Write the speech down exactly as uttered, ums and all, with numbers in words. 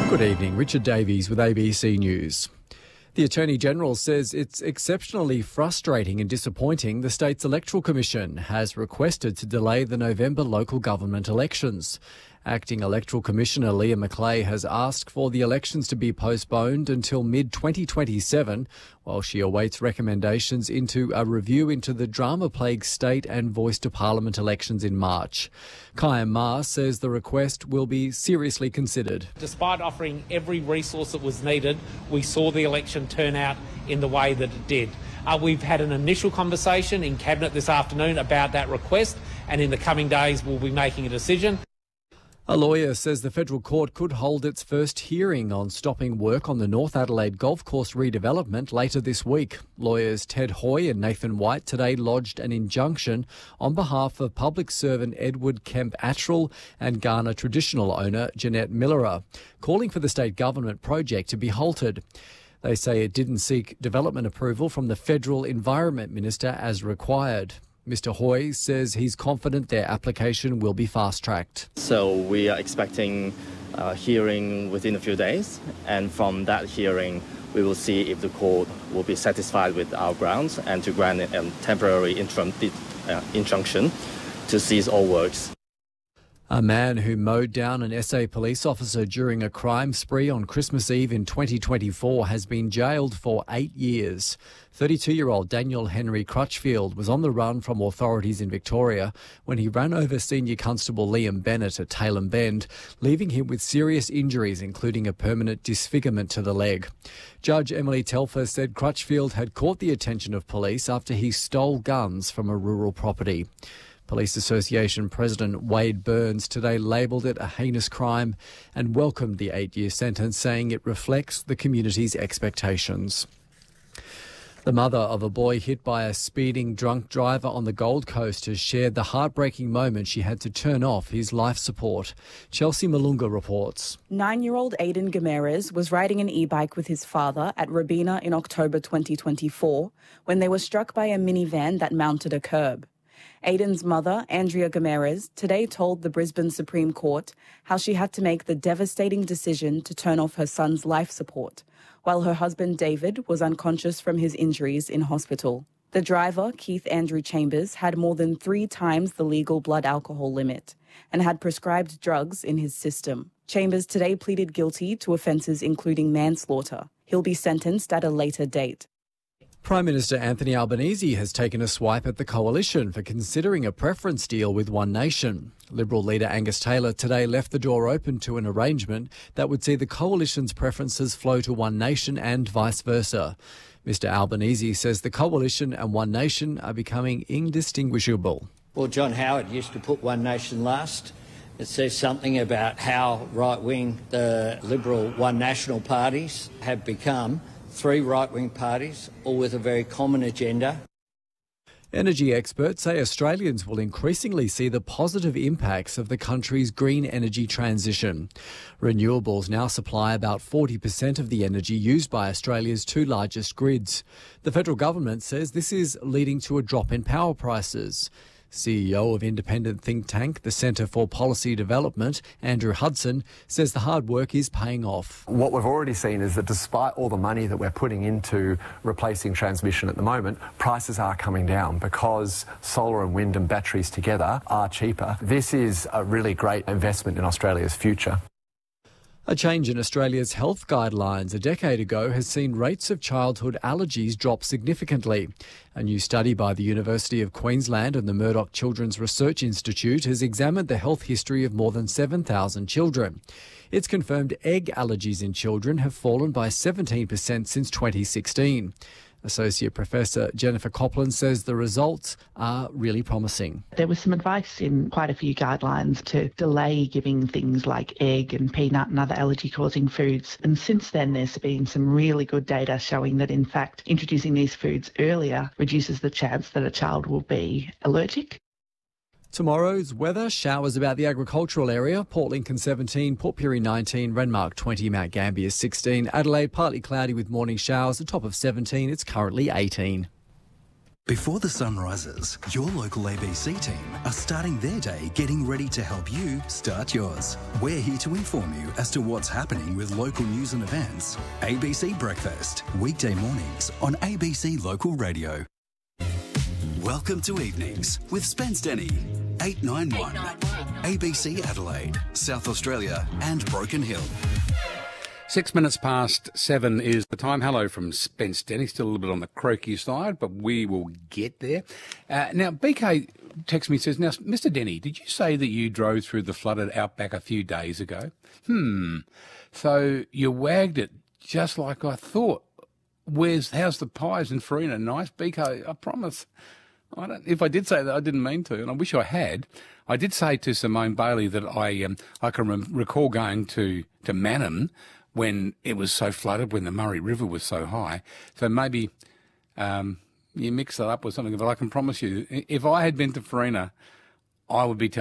Good evening, Richard Davies with A B C News. The Attorney-General says it's exceptionally frustrating and disappointing the state's Electoral Commission has requested to delay the November local government elections. Acting Electoral Commissioner Liam Macleay has asked for the elections to be postponed until mid twenty twenty-seven, while she awaits recommendations into a review into the drama-plagued state and voice to parliament elections in March. Kyan Ma says the request will be seriously considered. Despite offering every resource that was needed, we saw the election turn out in the way that it did. Uh, we've had an initial conversation in Cabinet this afternoon about that request, and in the coming days we'll be making a decision. A lawyer says the federal court could hold its first hearing on stopping work on the North Adelaide golf course redevelopment later this week. Lawyers Ted Hoy and Nathan White today lodged an injunction on behalf of public servant Edward Kemp Attrell and Ghana traditional owner Jeanette Millerer, calling for the state government project to be halted. They say it didn't seek development approval from the federal Environment Minister as required. Mister Hoy says he's confident their application will be fast-tracked. So we are expecting a hearing within a few days, and from that hearing we will see if the court will be satisfied with our grounds and to grant a temporary interim uh, injunction to cease all works. A man who mowed down an S A police officer during a crime spree on Christmas Eve in twenty twenty-four has been jailed for eight years. thirty-two-year-old Daniel Henry Crutchfield was on the run from authorities in Victoria when he ran over Senior Constable Liam Bennett at Tailem Bend, leaving him with serious injuries, including a permanent disfigurement to the leg. Judge Emily Telfer said Crutchfield had caught the attention of police after he stole guns from a rural property. Police Association President Wade Burns today labelled it a heinous crime and welcomed the eight-year sentence, saying it reflects the community's expectations. The mother of a boy hit by a speeding drunk driver on the Gold Coast has shared the heartbreaking moment she had to turn off his life support. Chelsea Malunga reports. Nine-year-old Aiden Gamerez was riding an e-bike with his father at Robina in October twenty twenty-four when they were struck by a minivan that mounted a curb. Aiden's mother, Andrea Gamerez, today told the Brisbane Supreme Court how she had to make the devastating decision to turn off her son's life support, while her husband, David, was unconscious from his injuries in hospital. The driver, Keith Andrew Chambers, had more than three times the legal blood alcohol limit and had prescribed drugs in his system. Chambers today pleaded guilty to offences including manslaughter. He'll be sentenced at a later date. Prime Minister Anthony Albanese has taken a swipe at the coalition for considering a preference deal with One Nation. Liberal leader Angus Taylor today left the door open to an arrangement that would see the coalition's preferences flow to One Nation and vice versa. Mister Albanese says the coalition and One Nation are becoming indistinguishable. Well, John Howard used to put One Nation last. It says something about how right-wing the Liberal One National parties have become. Three right-wing parties, all with a very common agenda. Energy experts say Australians will increasingly see the positive impacts of the country's green energy transition. Renewables now supply about forty percent of the energy used by Australia's two largest grids. The federal government says this is leading to a drop in power prices. C E O of independent think tank, the Centre for Policy Development, Andrew Hudson, says the hard work is paying off. What we've already seen is that despite all the money that we're putting into replacing transmission at the moment, prices are coming down because solar and wind and batteries together are cheaper. This is a really great investment in Australia's future. A change in Australia's health guidelines a decade ago has seen rates of childhood allergies drop significantly. A new study by the University of Queensland and the Murdoch Children's Research Institute has examined the health history of more than seven thousand children. It's confirmed egg allergies in children have fallen by seventeen percent since twenty sixteen. Associate Professor Jennifer Copland says the results are really promising. There was some advice in quite a few guidelines to delay giving things like egg and peanut and other allergy-causing foods. And since then, there's been some really good data showing that, in fact, introducing these foods earlier reduces the chance that a child will be allergic. Tomorrow's weather, showers about the agricultural area, Port Lincoln seventeen, Port Pirie nineteen, Renmark twenty, Mount Gambier sixteen, Adelaide partly cloudy with morning showers, a top of seventeen, it's currently eighteen. Before the sun rises, your local A B C team are starting their day getting ready to help you start yours. We're here to inform you as to what's happening with local news and events. A B C Breakfast, weekday mornings on A B C Local Radio. Welcome to Evenings with Spence Denny, eight nine one, A B C Adelaide, South Australia and Broken Hill. Six minutes past seven is the time. Hello from Spence Denny. Still a little bit on the croaky side, but we will get there. Uh, now, B K texts me and says, now, Mister Denny, did you say that you drove through the flooded outback a few days ago? Hmm. So you wagged it just like I thought. Where's, how's the pies in Farina? Nice, B K, I promise. I don't, if I did say that, I didn't mean to, and I wish I had. I did say to Simone Bailey that I um, I can re- recall going to, to Mannum when it was so flooded, when the Murray River was so high. So maybe um, you mix that up with something. But I can promise you, if I had been to Farina, I would be telling